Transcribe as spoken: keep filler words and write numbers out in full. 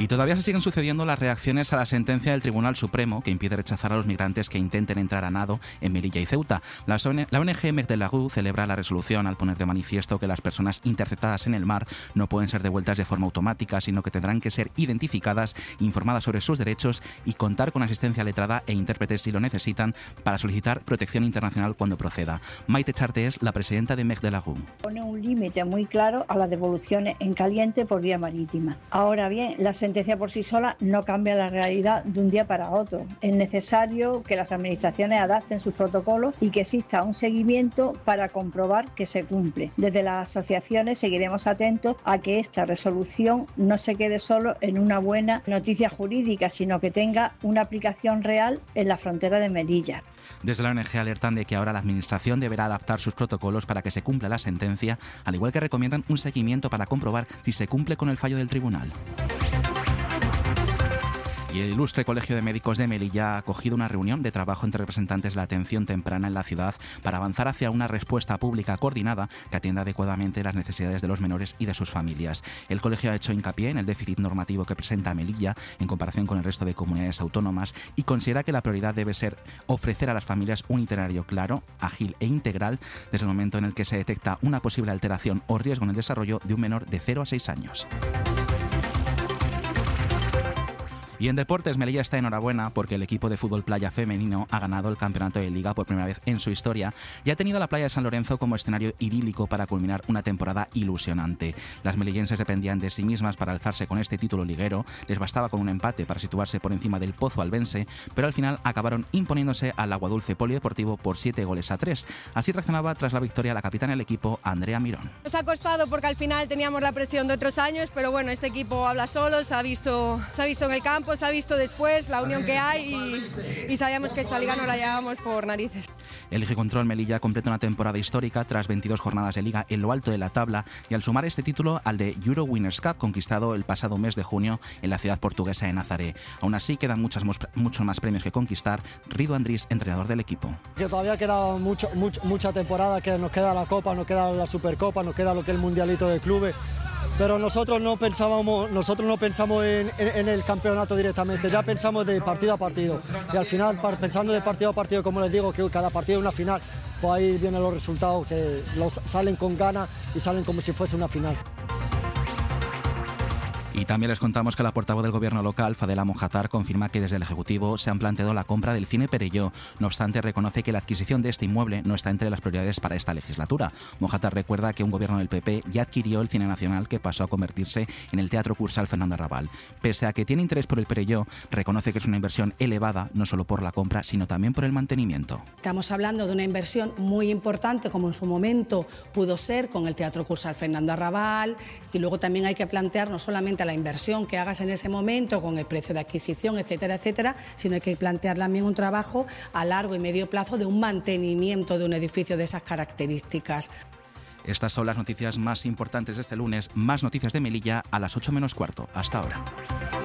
Y todavía se siguen sucediendo las reacciones a la sentencia del Tribunal Supremo que impide rechazar a los migrantes que intenten entrar a nado en Melilla y Ceuta. La O N G Mec de la Rue celebra la resolución al poner de manifiesto que las personas interceptadas en el mar no pueden ser devueltas de forma automática, sino que tendrán que ser identificadas, informadas sobre sus derechos y contar con asistencia letrada e intérpretes si lo necesitan para solicitar protección internacional cuando proceda. Maite Charte es la presidenta de Mec de la Rue. Pone un límite muy claro a las devoluciones en caliente por vía marítima. Ahora bien, la sentencia por sí sola no cambia la realidad de un día para otro. Es necesario que las administraciones adapten sus protocolos y que exista un seguimiento para comprobar que se cumple. Desde las asociaciones seguiremos atentos a que esta resolución no se quede solo en una buena noticia jurídica, sino que tenga una aplicación real en la frontera de Melilla. Desde la O N G alertan de que ahora la Administración deberá adaptar sus protocolos para que se cumpla la sentencia, al igual que recomiendan un seguimiento para comprobar si se cumple con el fallo del tribunal. Y el Ilustre Colegio de Médicos de Melilla ha acogido una reunión de trabajo entre representantes de la atención temprana en la ciudad para avanzar hacia una respuesta pública coordinada que atienda adecuadamente las necesidades de los menores y de sus familias. El colegio ha hecho hincapié en el déficit normativo que presenta Melilla en comparación con el resto de comunidades autónomas y considera que la prioridad debe ser ofrecer a las familias un itinerario claro, ágil e integral desde el momento en el que se detecta una posible alteración o riesgo en el desarrollo de un menor de cero a seis años. Y en deportes, Melilla está enhorabuena porque el equipo de fútbol playa femenino ha ganado el campeonato de Liga por primera vez en su historia y ha tenido la playa de San Lorenzo como escenario idílico para culminar una temporada ilusionante. Las melillenses dependían de sí mismas para alzarse con este título liguero, les bastaba con un empate para situarse por encima del Pozo albense, pero al final acabaron imponiéndose al Aguadulce Polideportivo por siete goles a tres. Así reaccionaba tras la victoria la capitana del equipo, Andrea Mirón. Nos ha costado porque al final teníamos la presión de otros años, pero bueno, este equipo habla solo, se ha visto, se ha visto en el campo, se ha visto después la unión que hay y, y sabíamos que esta liga no la llevábamos por narices. El Eje Control Melilla completa una temporada histórica tras veintidós jornadas de liga en lo alto de la tabla y al sumar este título al de Euro Winners' Cup conquistado el pasado mes de junio en la ciudad portuguesa de Nazaré. Aún así quedan muchas, muchos más premios que conquistar. Rido Andrés, entrenador del equipo. Que todavía queda mucho, mucho, mucha temporada, que nos queda la Copa, nos queda la Supercopa, nos queda lo que es el Mundialito de Clubes. Pero nosotros no pensábamos, nosotros no pensamos en, en, en el campeonato directamente, ya pensamos de partido a partido. Y al final, pensando de partido a partido, como les digo, que cada partido es una final, pues ahí vienen los resultados que los salen con ganas y salen como si fuese una final. Y también les contamos que la portavoz del gobierno local, Fadela Mojatar, confirma que desde el Ejecutivo se han planteado la compra del Cine Perelló. No obstante, reconoce que la adquisición de este inmueble no está entre las prioridades para esta legislatura. Mojatar recuerda que un gobierno del P P ya adquirió el Cine Nacional, que pasó a convertirse en el Teatro Cursal Fernando Arrabal. Pese a que tiene interés por el Perelló, reconoce que es una inversión elevada, no solo por la compra, sino también por el mantenimiento. Estamos hablando de una inversión muy importante, como en su momento pudo ser con el Teatro Cursal Fernando Arrabal, y luego también hay que plantear no solamente la inversión que hagas en ese momento con el precio de adquisición, etcétera, etcétera, sino hay que plantear también un trabajo a largo y medio plazo de un mantenimiento de un edificio de esas características. Estas son las noticias más importantes de este lunes. Más noticias de Melilla a las ocho menos cuarto. Hasta ahora.